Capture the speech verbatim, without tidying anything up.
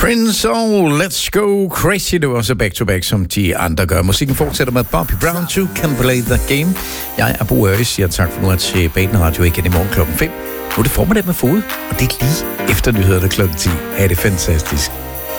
Prince og Let's Go Crazy. Det var også back-to-back, som de andre gør. Musikken fortsætter med Bobby Brown, You Can Play The Game. Jeg er Bo Øje, siger tak for nu at til Baden Radio igen i morgen klokken fem. Nu er det formiddag med fod, og det er lige efter nyhederne klokken ti. Ha' det fantastisk.